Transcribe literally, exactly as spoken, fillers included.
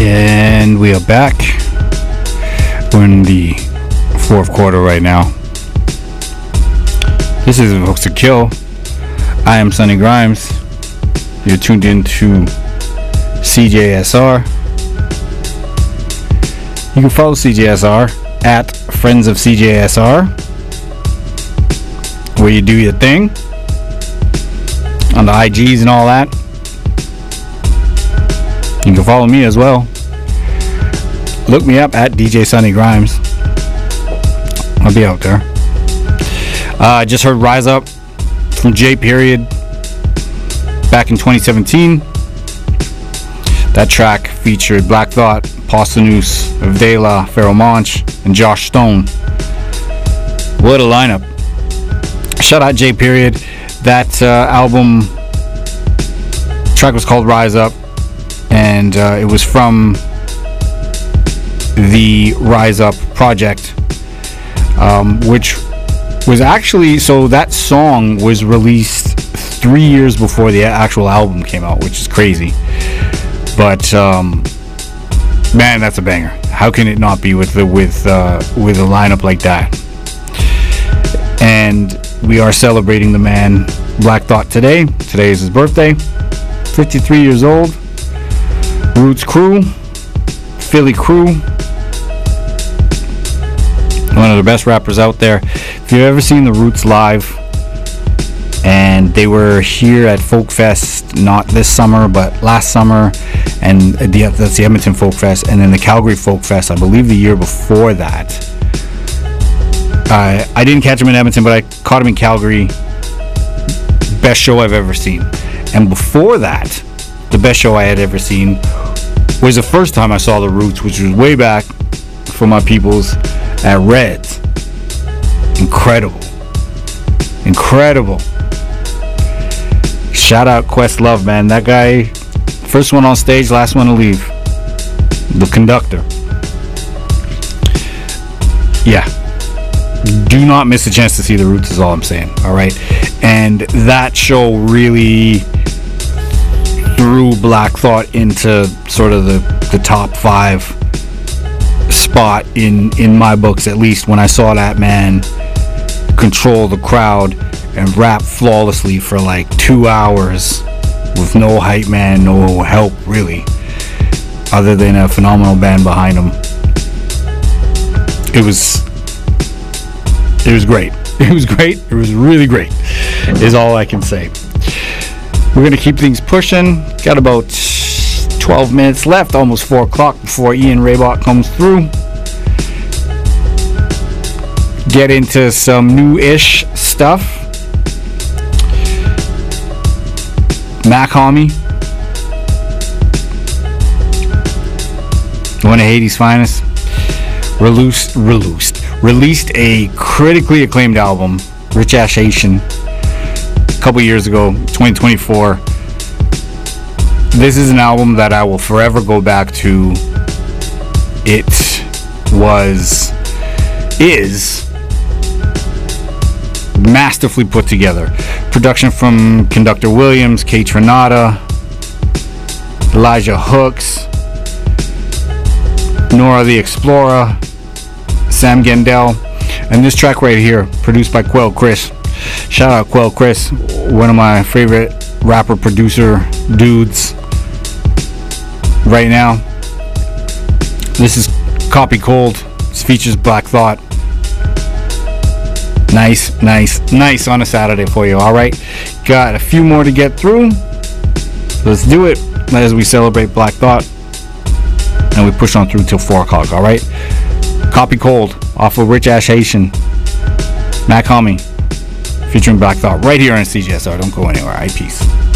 And we are back. We're in the fourth quarter right now. This is Hooks to Kill. I am Sonny Grimes. You're tuned in to C J S R. You can follow C J S R at Friends of C J S R, where you do your thing on the I Gs and all that. You can follow me as well. Look me up at D J Sonny Grimes. I'll be out there. I uh, just heard Rise Up from J Period back in twenty seventeen. That track featured Black Thought, Posthumous, Avdela, Pharoah Monch, and Josh Stone. What a lineup. Shout out J Period. That uh, album track was called Rise Up, and uh, it was from the Rise Up project, um, which was actually, so that song was released three years before the actual album came out, which is crazy. But um, man, that's a banger. How can it not be with the with uh, with a lineup like that? And we are celebrating the man Black Thought today. Today is his birthday. fifty-three years old. Roots Crew, Philly Crew. One of the best rappers out there. If you've ever seen the Roots live, and they were here at Folk Fest, not this summer, but last summer, and the, that's the Edmonton Folk Fest, and then the Calgary Folk Fest, I believe the year before that. Uh, I didn't catch him in Edmonton, but I caught him in Calgary. Best show I've ever seen. And before that, the best show I had ever seen was the first time I saw the Roots, which was way back for my peoples at Reds. Incredible. Incredible. Shout out Questlove, man. That guy, first one on stage, last one to leave. The conductor. Yeah. Do not miss a chance to see the Roots is all I'm saying. Alright. And that show really threw Black Thought into sort of the, the top five spot in, in my books, at least, when I saw that man control the crowd and rap flawlessly for like two hours with no hype man, no help really, other than a phenomenal band behind him. It was it was great. It was great. It was really great, is all I can say. We're gonna keep things pushing. Got about twelve minutes left, almost four o'clock before Ian Raybot comes through. Get into some new-ish stuff. Mac Homie, one of Haiti's finest, released, released, released a critically acclaimed album, Rich Ash Haitian, a couple years ago, twenty twenty-four. This is an album that I will forever go back to. It was, is, masterfully put together. Production from Conductor Williams, K Tronada, Elijah Hooks, Nora the Explorer, Sam Gendel, and this track right here, produced by Quell Chris. Shout out Quell Chris, one of my favorite rapper producer dudes right now. This is Copy Cold. This features Black Thought. Nice, nice, nice on a Saturday for you, alright? Got a few more to get through. Let's do it as we celebrate Black Thought. And we push on through till four o'clock, alright? Copy Cold off of Rich Ash Haitian. Mac Homie featuring Black Thought right here on C J S R. Don't go anywhere. Alright, peace.